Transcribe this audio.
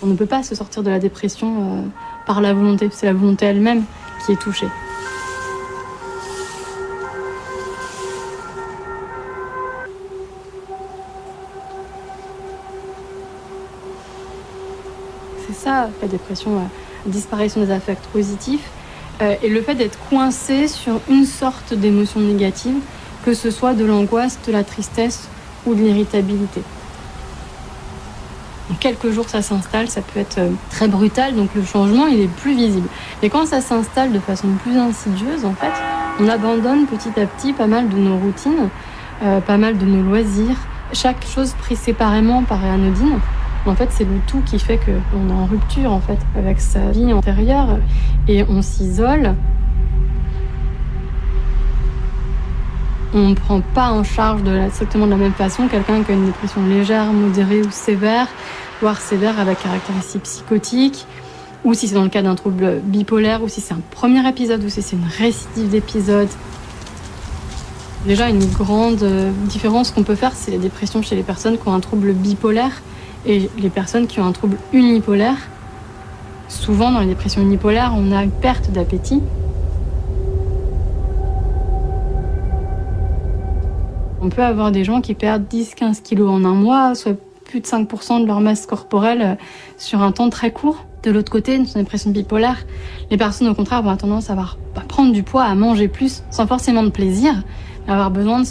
On ne peut pas se sortir de la dépression par la volonté, c'est la volonté elle-même qui est touchée. C'est ça, la dépression, la disparition des affects positifs et le fait d'être coincé sur une sorte d'émotion négative, que ce soit de l'angoisse, de la tristesse ou de l'irritabilité. En quelques jours, ça s'installe, ça peut être très brutal, donc le changement, il est plus visible. Mais quand ça s'installe de façon plus insidieuse, en fait, on abandonne petit à petit pas mal de nos routines, pas mal de nos loisirs. Chaque chose prise séparément paraît anodine. En fait, c'est le tout qui fait qu'on est en rupture, en fait, avec sa vie antérieure et on s'isole. On ne prend pas en charge exactement de la même façon quelqu'un qui a une dépression légère, modérée ou sévère, voire sévère avec caractéristiques psychotiques, ou si c'est dans le cas d'un trouble bipolaire, ou si c'est un premier épisode, ou si c'est une récidive d'épisode. Déjà, une grande différence qu'on peut faire, c'est les dépressions chez les personnes qui ont un trouble bipolaire et les personnes qui ont un trouble unipolaire. Souvent, dans les dépressions unipolaires, on a une perte d'appétit. On peut avoir des gens qui perdent 10-15 kilos en un mois, soit plus de 5% de leur masse corporelle sur un temps très court. De l'autre côté, une dépression bipolaire, les personnes au contraire vont avoir tendance à prendre du poids, à manger plus, sans forcément de plaisir, mais avoir besoin de